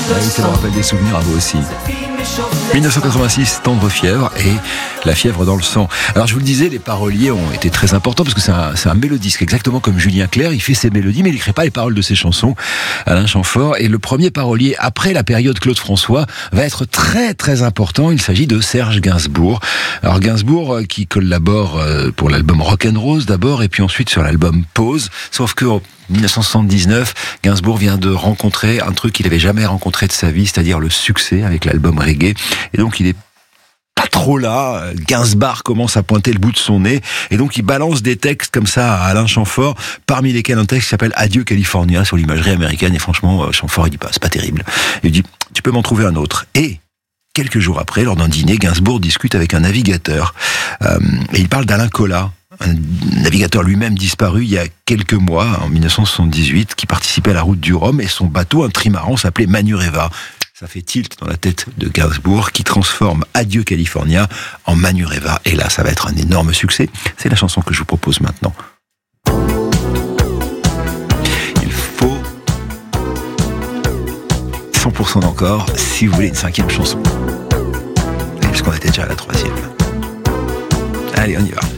Ah oui, ça me rappelle des souvenirs à vous aussi. 1986, Tendre fièvre et La fièvre dans le sang. Alors je vous le disais, les paroliers ont été très importants parce que c'est un mélodiste, exactement comme Julien Clerc. Il fait ses mélodies mais il n'écrit pas les paroles de ses chansons, Alain Chamfort. Et le premier parolier après la période Claude François va être très très important. Il s'agit de Serge Gainsbourg. Alors Gainsbourg qui collabore pour l'album Rock'n'Rose d'abord et puis ensuite sur l'album Pause. Sauf que en 1979, Gainsbourg vient de rencontrer un truc qu'il n'avait jamais rencontré de sa vie, c'est-à-dire le succès avec l'album Reggae. Et donc il est pas trop là, Gainsbourg commence à pointer le bout de son nez, et donc il balance des textes comme ça à Alain Chamfort, parmi lesquels un texte qui s'appelle Adieu California, sur l'imagerie américaine, et franchement, Chamfort il dit pas, c'est pas terrible. Il dit, tu peux m'en trouver un autre. Et quelques jours après, lors d'un dîner, Gainsbourg discute avec un navigateur, et il parle d'Alain Colas, un navigateur lui-même disparu il y a quelques mois, en 1978, qui participait à la route du Rhum, et son bateau, un trimaran, s'appelait Manureva. Ça fait tilt dans la tête de Gainsbourg, qui transforme Adieu California en Manureva. Et là, ça va être un énorme succès. C'est la chanson que je vous propose maintenant. Il faut 100% d'encore si vous voulez une 5e chanson. Puisqu'on était déjà à la 3e. Allez, on y va.